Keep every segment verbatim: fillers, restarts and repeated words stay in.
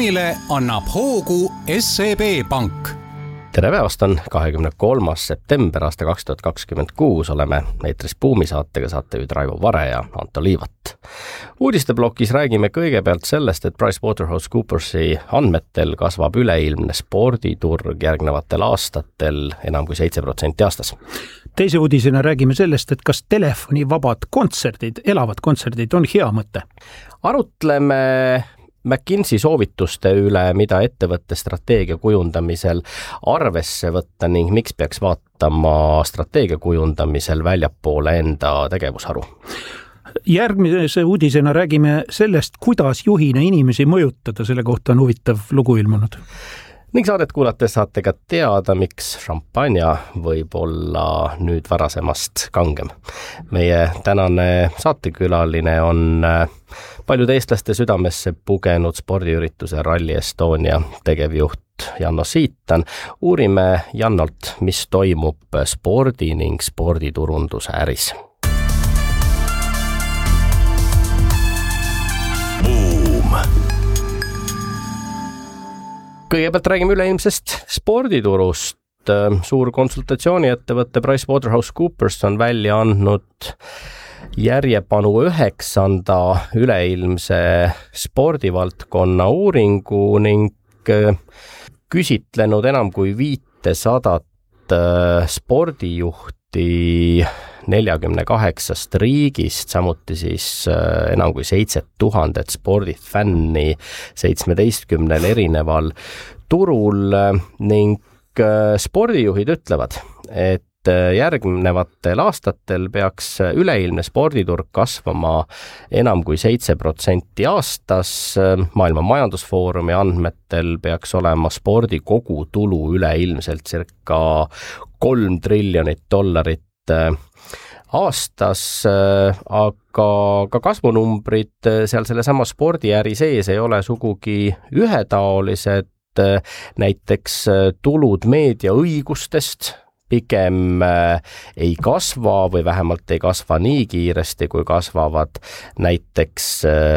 reklaamile annab hoogu S E B Pank. Tere päevast, on kahekümne kolmas september aasta kaks tuhat kakskümmend kuus. Oleme eetris Buumi saatega, saatejuhid Raivo Vare ja Anto Liivat. Uudisteblokis räägime kõigepealt sellest, et PricewaterhouseCoopersi andmetel kasvab üleilmne sporditurg järgnevatel aastatel enam kui seitse protsenti aastas. Teise uudisena räägime sellest, et kas telefonivabad kontserdid, elavad kontserdid on hea mõte. Arutleme McKinsey soovituste üle, mida ettevõtte strateegia kujundamisel arvesse võtta ning miks peaks vaatama strateegia kujundamisel väljapoole enda tegevusharu. Järgmise uudisena räägime sellest, kuidas juhina inimesi mõjutada, selle kohta on huvitav lugu ilmunud. Ning saadet kuulates saate ka teada, miks šampanja võib olla nüüd varasemast kangem. Meie tänane saatekülaline on paljude eestlaste südamesse pugenud spordiürituse Rally Estonia tegevjuht Janno Siitan. Uurime Jannolt, mis toimub spordi ning sporditurunduse äris. Kõigepealt räägime üleilmsest sporditurust. Suur konsultatsiooniettevõte PricewaterhouseCoopers on välja andnud järjepanu üheksanda üleilmse spordivaldkonna uuringu ning küsitlenud enam kui viitesadat spordijuhti neljakümne kaheksast riigist, samuti siis enam kui seitse tuhandet spordifänni seitsmeteistkümnel erineval turul ning spordijuhid ütlevad, et järgnevatel aastatel peaks üleilmne sporditurg kasvama enam kui seitse protsenti aastas. Maailma Majandusfoorumi andmetel peaks olema spordi kogutulu üleilmselt circa kolm triljonit dollarit aastas, aga ka kasvunumbrid seal sellesama spordiäri sees ei ole sugugi ühetaolised. Näiteks tulud meediaõigustest pigem ei kasva või vähemalt ei kasva nii kiiresti, kui kasvavad näiteks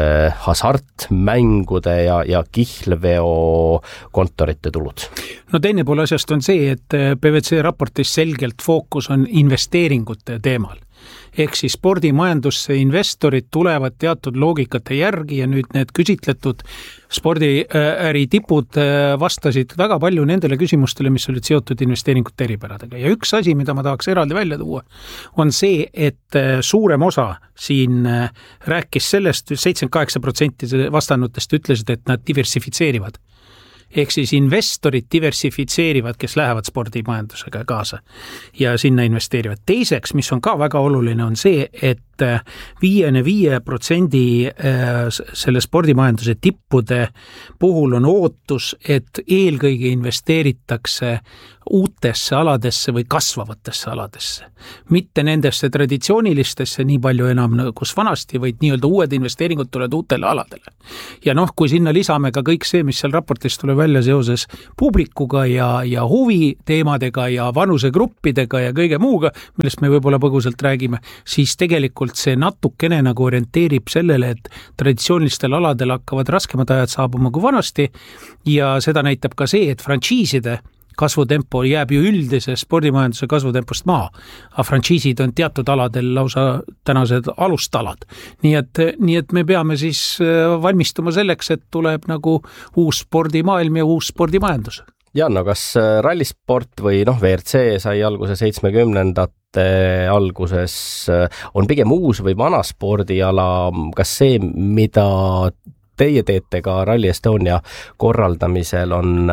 hasartmängude ja, ja kihlveo kontorite tulud. No teine pool asjast on see, et P V C raportis selgelt fookus on investeeringute teemal. Ehk siis spordimajandusse investorid tulevad teatud loogikate järgi ja nüüd need küsitletud spordiäri tipud vastasid väga palju nendele küsimustele, mis olid seotud investeeringute eripäradega. Ja üks asi, mida ma tahaks eraldi välja tuua, on see, et suurem osa siin rääkis sellest, seitsekümmend kaheksa protsenti vastanutest ütlesid, et nad diversifitseerivad. Ehk siis investorid diversifitseerivad, kes lähevad spordimajandusega kaasa ja sinna investeerivad. Teiseks, mis on ka väga oluline, on see, et viiekümne viie protsendi selle spordimajanduse tippude puhul on ootus, et eelkõige investeeritakse uutesse aladesse või kasvavatesse aladesse. Mitte nendesse traditsioonilistesse nii palju enam kus vanasti, vaid nii-öelda uued investeeringud tulevad uutele aladele. Ja noh, kui sinna lisame ka kõik see, mis seal raportis tuleb välja seoses publikuga ja, ja huvi teemadega ja vanusegruppidega ja kõige muuga, millest me võib-olla põgusalt räägime, siis tegelikult see natukene nagu orienteerib sellele, et traditsioonilistel aladel hakkavad raskemad ajad saabuma kui vanasti ja seda näitab ka see, et frantsiiside kasvutempo jääb ju üldise spordimajanduse kasvutempost maa, aga frantsiisid on teatud aladel lausa tänased alustalad. Nii et, nii et me peame siis valmistuma selleks, et tuleb nagu uus spordimaailm ja uus spordimajandus. Janno, kas rallisport või noh, V R C sai alguse seitsmekümnendate alguses on pigem uus või vana spordiala, kas see, mida teie teete ka Rally Estonia korraldamisel on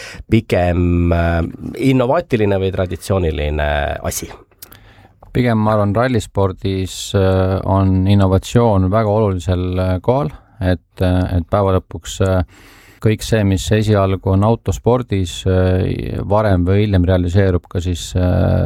pigem innovaatiline või traditsiooniline asi? Pigem ma arvan, rallispordis on innovatsioon väga olulisel kohal, et, et päeva lõpuks kõik see, mis esialgu on autospordis, varem või hiljem realiseerub ka siis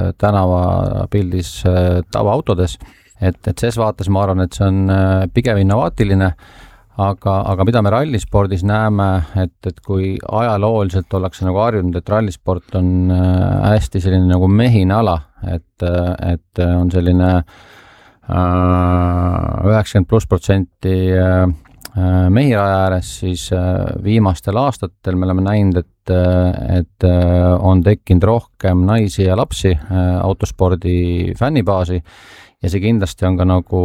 tänavapildis tavaautodes. Et, et ses vaates ma arvan, et see on pigem innovaatiline, aga, aga mida me rallispordis näeme, et, et kui ajalooliselt ollakse nagu harjunud, et rallisport on hästi selline nagu mehine ala, et, et on selline üheksakümmend pluss protsenti mehiraja ääres, siis viimastel aastatel me oleme näinud, et, et on tekkinud rohkem naisi ja lapsi autospordi fännibaasi ja see kindlasti on ka nagu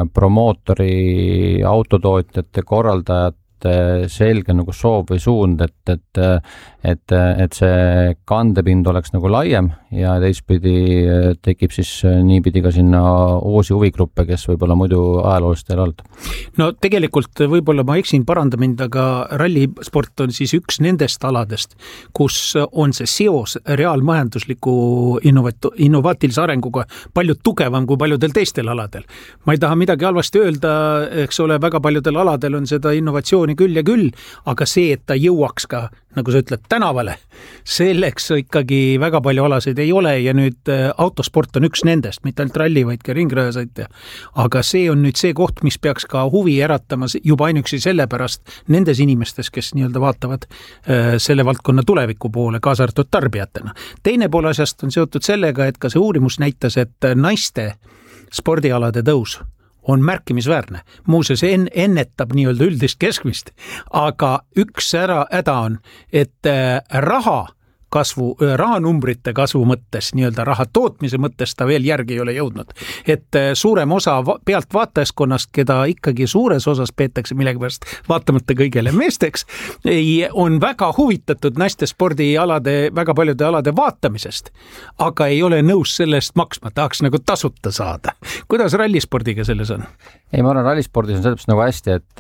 promootori, autotootjate, korraldajate selge nagu soov või suund, et, et, et, et see kandepind oleks nagu laiem ja teistpidi tekib siis niipidi ka sinna uusi huvigruppe, kes võib-olla muidu ajaloolist ei olnud. No tegelikult võib-olla ma eksin, paranda mind, aga rallisport on siis üks nendest aladest, kus on see seos reaalmajandusliku innovat- innovaatilise arenguga palju tugevam kui paljudel teistel aladel. Ma ei taha midagi halvasti öelda, eks ole, väga paljudel aladel on seda innovatsiooni küll ja küll, aga see, et ta jõuaks ka, nagu sa ütled, tänavale, selleks ikkagi väga palju alasid ei ole ja nüüd autosport on üks nendest, mitte ainult ralli, vaid ka ringrajasõitja. Aga see on nüüd see koht, mis peaks ka huvi äratama juba ainuüksi sellepärast nendes inimestes, kes nii-öelda vaatavad selle valdkonna tuleviku poole, kaasa arvatud tarbijatena. Teine pool asjast on seotud sellega, et ka see uurimus näitas, et naiste spordialade tõus on märkimisväärne. Muuseas en, ennetab nii-öelda üldist keskmist, aga üks ära häda on, et raha kasvu, rahanumbrite kasvu mõttes, nii-öelda raha tootmise mõttes ta veel järgi ei ole jõudnud. Et suurem osa pealt vaatajaskonnast, keda ikkagi suures osas peetakse millegipärast vaatamata kõigele meesteks, on väga huvitatud naiste spordialade, väga paljude alade vaatamisest, aga ei ole nõus sellest maksma, tahaks nagu tasuta saada. Kuidas rallispordiga selles on? Ei, ma arvan, rallispordis on sellepärast nagu hästi, et,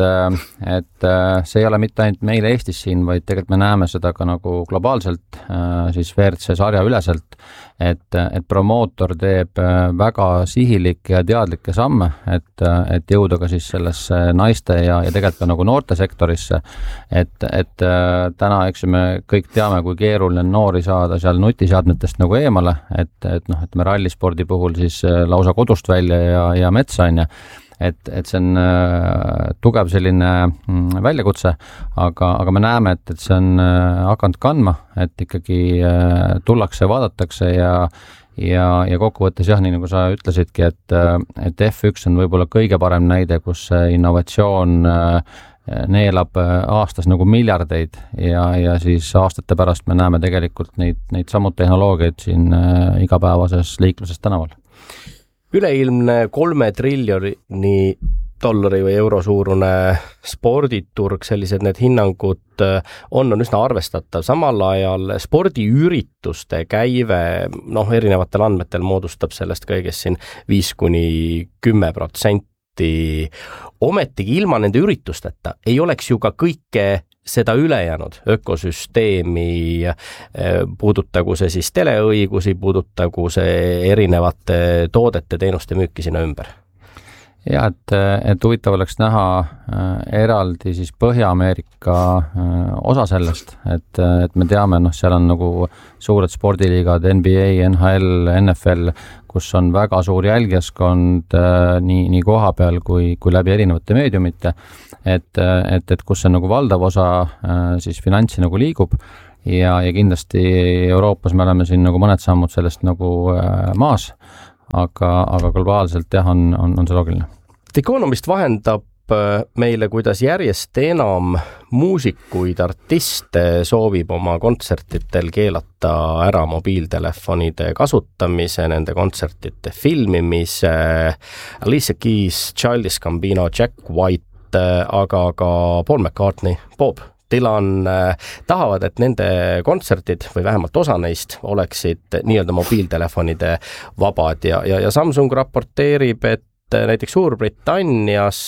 et see ei ole mitte ainult meile Eestis siin, vaid tegelikult me näeme seda ka nagu globaalselt, siis V R C sarja üleselt, et, et promootor teeb väga sihilikke ja teadlikke samme, et, et jõuda ka siis sellesse naiste ja, ja tegelikult ka nagu noorte sektorisse, et, et täna, eks me kõik teame, kui keeruline noori saada seal nutiseadmetest nagu eemale, et, et noh, et me rallispordi puhul siis lausa kodust välja ja, ja metsa on ja et, et see on äh, tugev selline mm, väljakutse, aga, aga me näeme, et, et see on äh, hakanud kandma, et ikkagi äh, tullakse, vaadatakse ja ja, ja kokkuvõttes jah, nii nagu sa ütlesidki, et, et F üks on võib-olla kõige parem näide, kus innovatsioon äh, neelab aastas nagu miljardeid ja, ja siis aastate pärast me näeme tegelikult neid, neid samud tehnoloogiaid siin äh, igapäevases liikluses tänaval. Üleilmne kolme triljoni dollari või euro suurune sporditurg, sellised need hinnangud on, on üsna arvestatav. Samal ajal spordiürituste käive, noh, erinevatel andmetel moodustab sellest kõigest siin viis kuni kümme protsenti. Ometigi ilma nende üritusteta ei oleks ju ka kõike seda ülejäänud ökosüsteemi, puudutagu see siis teleõigusi, puudutagu see erinevate toodete, teenuste müüki sinna ümber. Ja, et, et huvitav oleks näha eraldi siis Põhja-Ameerika osa sellest, et, et me teame, noh, seal on nagu suured spordiliigad, N B A, N H L, N F L, kus on väga suur jälgijaskond nii, nii koha peal kui, kui läbi erinevate meediumite, et, et, et kus see nagu valdav osa siis finantsi nagu liigub ja, ja kindlasti Euroopas me oleme siin nagu mõned sammud sellest nagu maas, aga, aga globaalselt jah, on, on, on see loogiline. The Economist vahendab meile, kuidas järjest enam muusikuid, artiste soovib oma kontsertitel keelata ära mobiiltelefonide kasutamise, nende kontsertide filmimise. Alicia Keys, Childish Gambino, Jack White, aga ka Paul McCartney, Bob Dylan tahavad, et nende kontsertid või vähemalt osa neist oleksid nii-öelda mobiiltelefonide vabad ja, ja, ja Samsung raporteerib, et näiteks Suurbritannias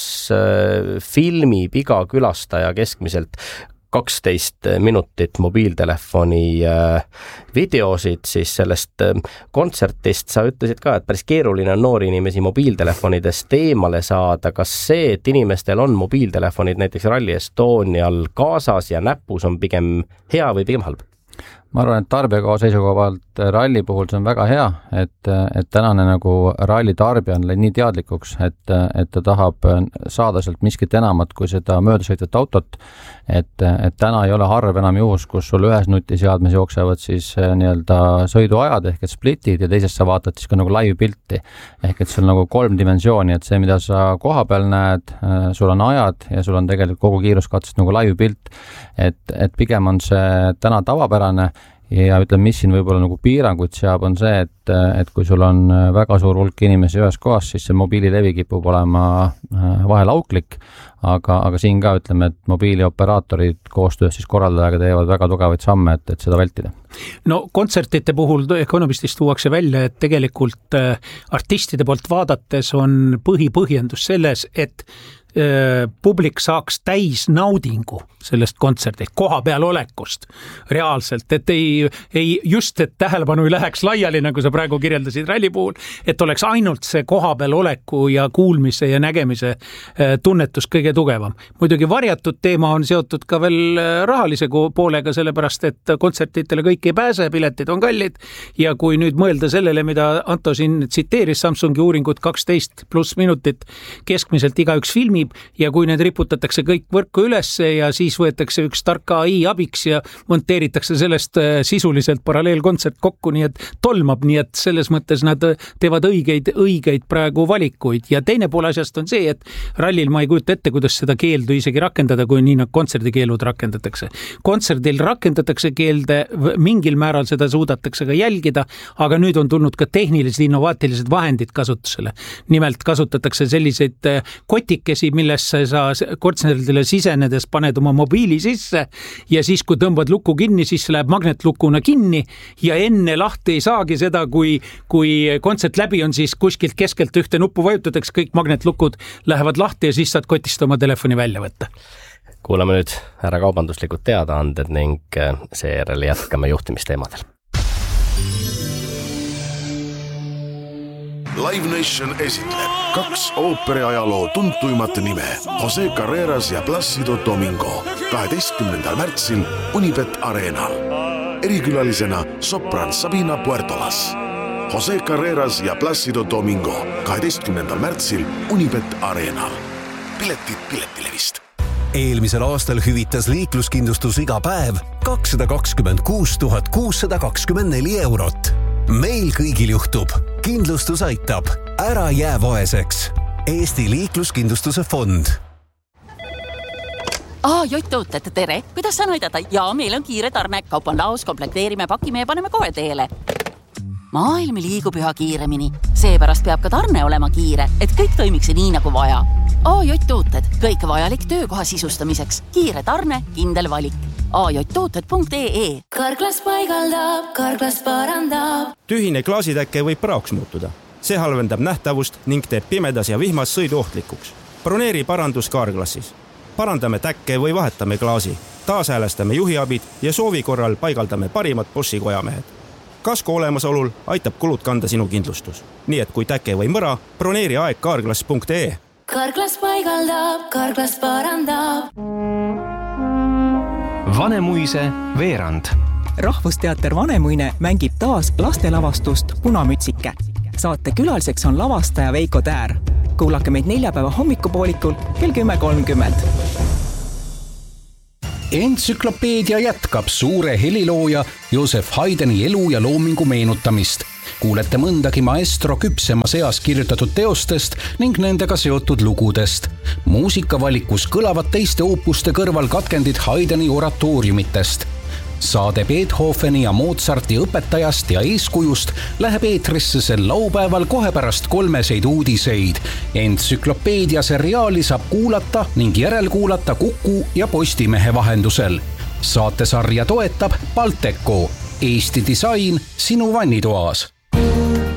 filmib iga külastaja keskmiselt kaksteist minutit mobiiltelefoni videosid, siis sellest kontsertist sa ütlesid ka, et päris keeruline on noori inimesi mobiiltelefonidest eemale saada. Kas see, et inimestel on mobiiltelefonid näiteks Rally Estonial kaasas ja näpus, on pigem hea või pigem halb? ma arvan, et tarbijakaua seisukoha pealt ralli puhul see on väga hea, et, et tänane nagu ralli tarbija on nii teadlikuks, et, et ta tahab saada sealt miskit enamat kui seda möödasõitvat autot, et, et täna ei ole harv enam juhus, kus sul ühes nutiseadmes jooksevad siis nii-öelda sõiduajad ehk et splitid ja teises sa vaatad siis ka nagu live pilti. Ehk et sul nagu kolm dimensiooni, et see, mida sa koha peal näed, sul on ajad ja sul on tegelikult kogu kiiruskatsest nagu live pilt, et, et pigem on see täna tavapärane. Ja ütleme, mis siin võib-olla nagu piiranguid seab, on see, et, et kui sul on väga suur hulk inimesi ühes kohas, siis see mobiililevi kipub olema vahel auklik, aga, aga siin ka ütleme, et mobiilioperaatorid koostöös siis korraldajaga teevad väga tugevaid samme, et, et seda vältida. No kontsertite puhul Economistis tuuakse välja, et tegelikult artistide poolt vaadates on põhipõhjendus selles, et publik saaks täis naudingu sellest kontserdist, koha peal olekust reaalselt, et ei, ei just, et tähelepanu ei läheks laiali, nagu sa praegu kirjeldasid ralli puhul, et oleks ainult see koha peal oleku ja kuulmise ja nägemise tunnetus kõige tugevam. Muidugi varjatud teema on seotud ka veel rahalise poolega, sellepärast, et kontsertitele kõik ei pääse, piletid on kallid ja kui nüüd mõelda sellele, mida Anto siin tsiteeris Samsungi uuringut kaksteist pluss minutit keskmiselt igaüks filmi ja kui need riputatakse kõik võrku ülesse ja siis võetakse üks tark A I abiks ja monteeritakse sellest sisuliselt paralleelkontsert kokku, nii et tolmab, nii et selles mõttes nad teevad õigeid, õigeid praegu valikuid. Ja teine pool asjast on see, et rallil ma ei kujuta ette, kuidas seda keeldu isegi rakendada, kui nii nad kontserdikeelud rakendatakse. Kontserdil rakendatakse keelde, mingil määral seda suudatakse ka jälgida, aga nüüd on tulnud ka tehnilised innovaatilised vahendid kasutusele. Nimelt kasutatakse selliseid kotikesi, millesse sa kontserdile sisenedes paned oma mobiili sisse ja siis, kui tõmbad luku kinni, siis läheb magnetlukuna kinni ja enne lahti ei saagi seda, kui, kui kontsert läbi on, siis kuskilt keskelt ühte nuppu vajutatakse, kõik magnetlukud lähevad lahti ja siis saad kotist oma telefoni välja võtta. Kuulame nüüd ära kaubanduslikud teadaanded ning seejärel jätkame juhtimisteemadel. Live Nation esitleb kaks ooperiajaloo tuntuimat nime Jose Carreras ja Plácido Domingo kaheteistkümnendal märtsil Unibet Arenal. Erikülalisena sopran Sabina Puertolas. Jose Carreras ja Plácido Domingo kaheteistkümnendal märtsil Unibet Arenal. Piletid Piletilevist. Eelmisel aastal hüvitas liikluskindlustus iga päev kakssada kakskümmend kuus tuhat kuussada kakskümmend neli eurot. Meil kõigil juhtub. Kindlustus aitab. Ära jää vaeseks. Eesti liikluskindlustuse fond. Aa, Jott-tooted, tere. Kuidas saan aidata? Jaa, meil on kiire tarne. Kaup on laos, komplekteerime, pakime ja paneme kohe teele. Maailm liigub üha kiiremini. Seepärast peab ka tarne olema kiire, et kõik toimiks nii nagu vaja. A J Tooted, kõik vajalik töökoha sisustamiseks. Kiire tarne, kindel valik. a j tooted punkt e e. Karglas paigaldab, Karglas parandab. Tühine klaasitäkke võib praoks muutuda. See halvendab nähtavust ning teeb pimedas ja vihmas sõidu ohtlikuks. Broneeri parandus Karglassis. Parandame täkke või vahetame klaasi. Taashäälestame juhiabid ja soovi korral paigaldame parimad Boschi kojamehed. Kasko olemasolul aitab kulud kanda sinu kindlustus. Nii et kui täke või mõra, broneeri aeg karglas punkt e e. Karglas paigaldab, Karglas parandab. Vanemuise veerand. Rahvusteater Vanemuine mängib taas lastelavastust Punamütsike. Saate külaliseks on lavastaja Veiko Täär. Kuulake meid neljapäeva hommikupoolikul kell kümme kolmkümmend. Entsüklopeedia jätkab suure helilooja Joseph Haydni elu ja loomingu meenutamist. Kuulete mõndagi maestro küpsema seas kirjutatud teostest ning nendega seotud lugudest. Muusikavalikus kõlavad teiste oopuste kõrval katkendid Haydni oratooriumitest. Saade Beethoveni ja Mozarti õpetajast ja eeskujust läheb eetrisse sel laupäeval kohe pärast kolmeseid uudiseid. Entsüklopeedia seriaali saab kuulata ning järelkuulata Kuku ja Postimehe vahendusel. Saatesarja toetab Balteco, Eesti disain sinu vannitoas.